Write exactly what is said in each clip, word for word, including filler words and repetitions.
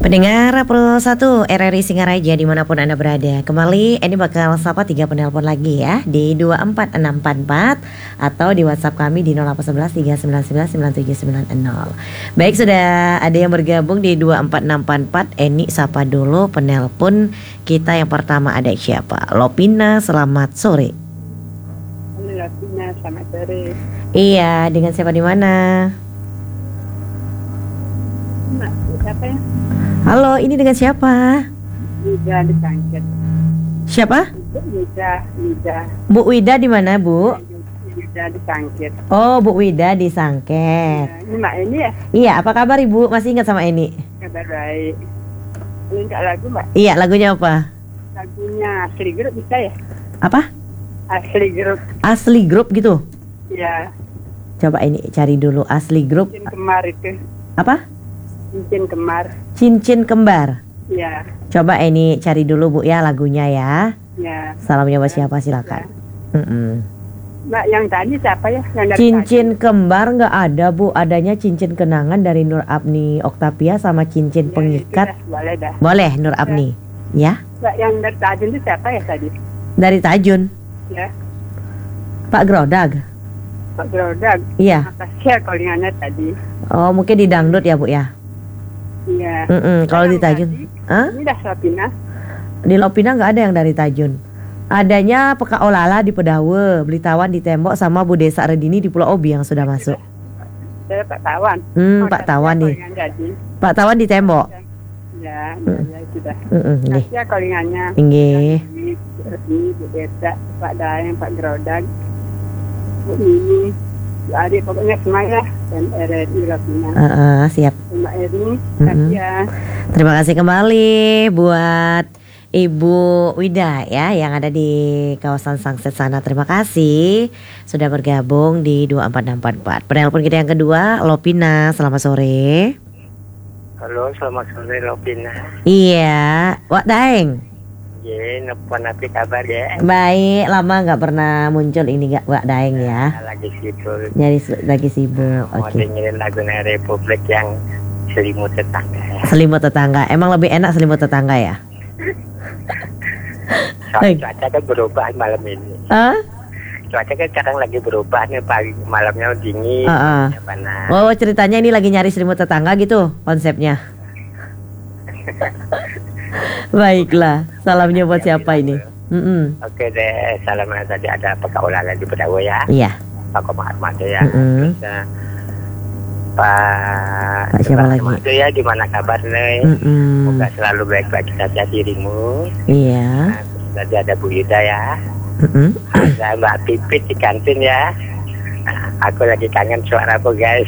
Pendengar Pro satu R R I Singaraja dimanapun Anda berada, kembali ini bakal sapa tiga penelpon lagi ya di dua empat enam empat empat atau di WhatsApp kami di nol delapan satu satu tiga sembilan sembilan sembilan tujuh sembilan nol. Baik, sudah ada yang bergabung di dua empat enam empat empat. Eni sapa dulu penelpon kita. Yang pertama ada siapa? Lopina, selamat sore. Halo Lopina, selamat sore. Iya, dengan siapa di mana? Mak, siapa ya? Halo, ini dengan siapa? Wida di Sangket. Siapa? Wida, Wida. Bu Wida di mana, Bu? Wida di Sangket. Oh, Bu Wida di Sangket. Ya, ini Mak Eni ya? Iya, apa kabar Ibu? Masih ingat sama Eni? Kabar baik. Ini enggak lagu Mbak? Iya, lagunya apa? Lagunya Asli Group bisa ya? Apa? Asli Group. Asli Group gitu? Ya. Coba ini cari dulu Asli Group. Cincin Kemar itu. Apa? Cincin Kemar. Cincin Kembar. Ya. Coba ini cari dulu Bu ya lagunya ya. Ya. Salamnya buat siapa silakan. Ya. Mm-mm. Mbak, yang tadi siapa ya? Yang dari Cincin tadi? Kembar nggak ada Bu, adanya cincin kenangan dari Nur Abni Oktavia sama cincin Ya, pengikat. itu dah, boleh dah. Boleh Nur Abni, ya? Mbak, yang dari Tajun itu siapa ya tadi? Dari Tajun, Ya. Pak Grodag. Pak Grodag. Iya. Makasih ya callingannya tadi. Oh, mungkin di dangdut ya Bu ya? Iya. Mm-mm, kalau di Yang Tajun, tadi, Hah? Ini dah Lopina. Di Lopina nggak ada yang dari Tajun. Adanya Peka Olala di Pedawe, Belitawan di Tembok, sama Bu Desa Redini di Pulau Obi yang sudah masuk. Saya Pak Tawan. Hmm, Oh, Pak tadi Tawan ya nih. callingan jadi. Pak Tawan di Tembok. Ya, Mm. ya sudah. Mm-mm, nggih. Kasih ya callingannya. Nggih. Ini, Resmi, Bu Desa, Pak Daeng, Pak Gerodag, Bu Mimi, Bu Adi, pokoknya semuanya. Dan R R I Lopina. Heeh, siap. Mbak Eri, Mm-mm. kasih ya. Terima kasih kembali buat Ibu Wida ya yang ada di kawasan Sangset sana. Terima kasih sudah bergabung di dua empat enam empat empat. Penelpon kita yang kedua, Lopina, selamat sore. Halo, selamat sore Lopina. Iya, Wak Daeng. Ye, nepon apa kabar ya? Baik, lama nggak pernah muncul ini nggak Wak Daeng ya? Lagi sibuk. Nyari su- lagi sibuk. Mau Oke. dengerin lagunya Republik yang selimut tetangga. Selimut tetangga. Emang lebih enak selimut tetangga ya? Soalnya cuaca kan berubah malam ini. Hah? Cuaca kan sekarang lagi berubah nih, pagi malamnya dingin, Heeh. ya panas. Oh, ceritanya ini lagi nyari selimut tetangga gitu konsepnya. Baiklah, salamnya buat siapa ini? Mm-mm. Oke deh, salamnya tadi ada Pak Kaulala di Pedawa ya, Iya. Pak Komar Armando ya. Mm-mm. Terus, eh, Pak Pak siapa lagi? Armando ya, gimana kabar nih? Mm-mm. Semoga selalu baik-baik saja dirimu. Iya. Nah, terus tadi ada Bu Yuda ya, Mm-mm. ada Mbak Pipit di kantin ya. Nah, aku lagi kangen suaramu guys.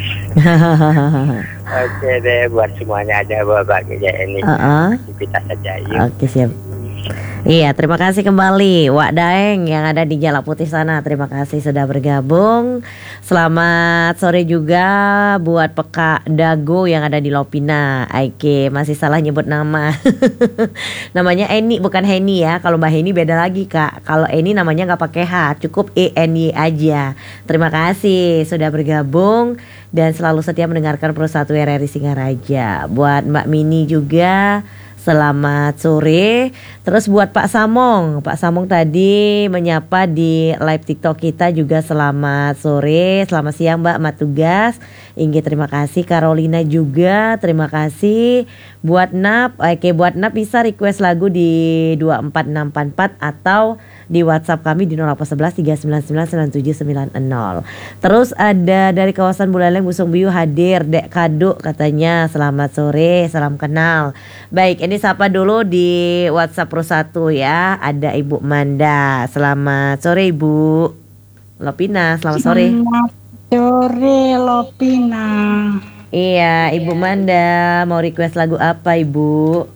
Oke deh, buat semuanya aja buat baginya ini. Uh-uh. Aktivitas saja yuk. Oke, siap. Iya, terima kasih kembali Wak Daeng yang ada di Jalak Putih sana. Terima kasih sudah bergabung. Selamat sore juga buat Peka Dago yang ada di Lopina. Oke, masih salah nyebut nama. Namanya Eni bukan Heni ya. Kalau Mbak Heni beda lagi Kak. Kalau Eni namanya nggak pakai H, cukup E N Y aja. Terima kasih sudah bergabung dan selalu setia mendengarkan Pro satu R R I Singaraja. Buat Mbak Mini juga, selamat sore. Terus buat Pak Samong, Pak Samong tadi menyapa di live TikTok kita juga selamat sore. Selamat siang Mbak Matugas. Inggi terima kasih. Carolina juga terima kasih. Buat Nap, oke buat Nap bisa request lagu di dua empat enam empat empat atau di WhatsApp kami di nol delapan satu satu tiga sembilan sembilan sembilan tujuh sembilan nol. Terus ada dari kawasan Buleleng Busung Biu hadir Dek Kado katanya selamat sore, salam kenal. Baik, ini sapa dulu di WhatsApp Pro satu ya. Ada Ibu Manda. Selamat sore Ibu. Lopina, selamat sore. Selamat sore Lopina. Iya, Ibu Manda mau request lagu apa Ibu?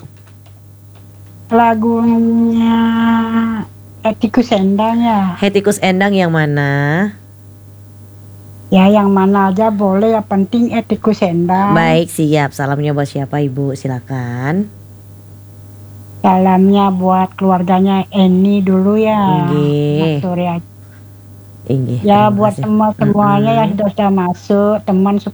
Lagunya Etikus Endang ya. Hetikus Endang yang mana? Ya yang mana aja boleh, yang penting Etikus Endang. Baik, siap. Salamnya buat siapa Ibu? Silakan. Salamnya buat keluarganya Eni dulu ya. Nggih. Mas Surya. Inggih, Ya terima buat kasih. semua semuanya Mm-mm. yang sudah sudah masuk, teman